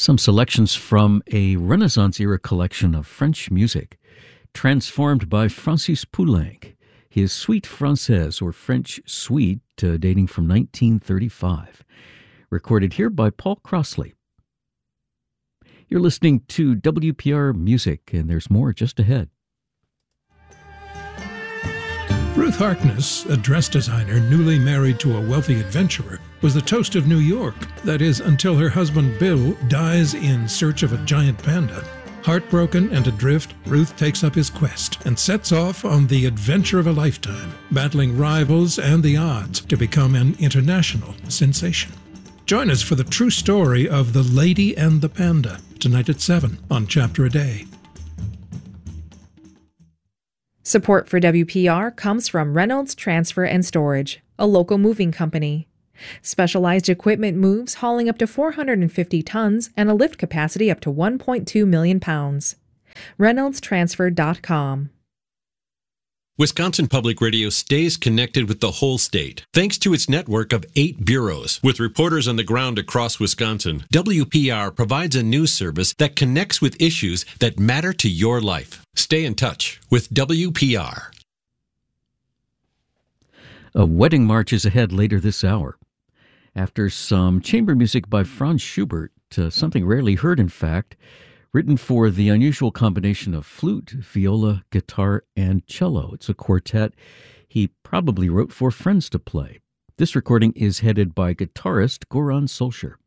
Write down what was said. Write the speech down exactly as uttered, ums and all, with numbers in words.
Some selections from a Renaissance-era collection of French music, transformed by Francis Poulenc, his Suite Française, or French Suite, uh, dating from nineteen thirty-five. Recorded here by Paul Crossley. You're listening to W P R Music, and there's more just ahead. Ruth Harkness, a dress designer newly married to a wealthy adventurer, was the toast of New York. That is, until her husband Bill dies in search of a giant panda. Heartbroken and adrift, Ruth takes up his quest and sets off on the adventure of a lifetime, battling rivals and the odds to become an international sensation. Join us for the true story of The Lady and the Panda, tonight at seven on Chapter a Day. Support for W P R comes from Reynolds Transfer and Storage, a local moving company. Specialized equipment moves hauling up to four hundred fifty tons and a lift capacity up to one point two million pounds. Reynolds Transfer dot com. Wisconsin Public Radio stays connected with the whole state thanks to its network of eight bureaus. With reporters on the ground across Wisconsin, W P R provides a news service that connects with issues that matter to your life. Stay in touch with W P R. A wedding march is ahead later this hour. After some chamber music by Franz Schubert, uh, something rarely heard in fact, written for the unusual combination of flute, viola, guitar, and cello. It's a quartet he probably wrote for friends to play. This recording is headed by guitarist Goran Solskjaer.